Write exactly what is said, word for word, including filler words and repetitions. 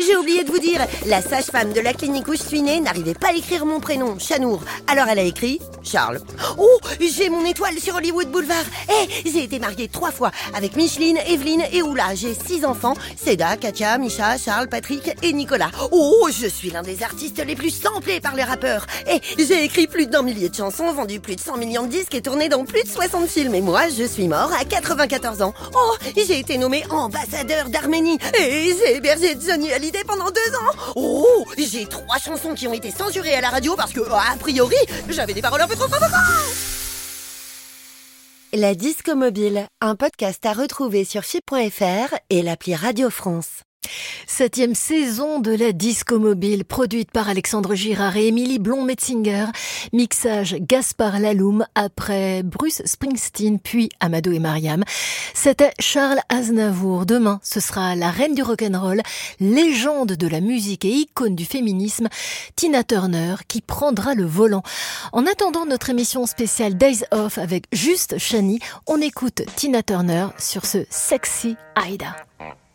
j'ai oublié de vous dire, la sage-femme de la clinique où je suis née n'arrivait pas à écrire mon prénom, Chanour. Alors elle a écrit Charles. Oh, j'ai mon étoile sur Hollywood Boulevard. Eh, j'ai été mariée trois fois avec Micheline, Evelyne et Oula. J'ai six enfants, Seda, Katia, Misha, Charles, Patrick et Nicolas. Oh, je suis l'un des artistes les plus samplés par les rappeurs. Eh, j'ai écrit plus d'un millier de chansons, vendu plus de cent millions de disques et tourné dans plus de soixante films. Et moi, je suis mort à quatre-vingt-quatorze ans. Oh, j'ai été nommé ambassadeur d'Arménie. Et j'ai hébergé Johnny Hallyday pendant deux ans. Oh, j'ai trois chansons qui ont été censurées à la radio parce que, a priori, j'avais des paroles un peu trop provocantes. La Disco Mobile, un podcast à retrouver sur F I P point F R et l'appli Radio France. Septième saison de la Disco Mobile, produite par Alexandre Girard et Émilie Blond-Metzinger. Mixage Gaspard Laloum après Bruce Springsteen, puis Amadou et Mariam. C'était Charles Aznavour. Demain, ce sera la reine du rock'n'roll, légende de la musique et icône du féminisme, Tina Turner, qui prendra le volant. En attendant notre émission spéciale Days Off avec Juste Chani, on écoute Tina Turner sur ce Sexy Aida.